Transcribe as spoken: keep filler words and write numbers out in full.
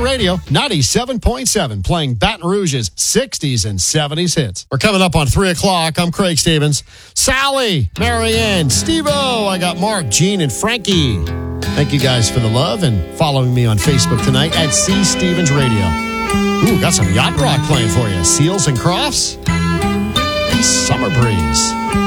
Radio, ninety-seven point seven, playing Baton Rouge's sixties and seventies hits. We're coming up on three o'clock. I'm Craig Stevens. Sally, Marianne, Steve-O. I got Mark, Gene, and Frankie. Thank you guys for the love and following me on Facebook tonight at C. Stevens Radio. Ooh, got some yacht rock playing for you. Seals and Crofts. Summer Breeze.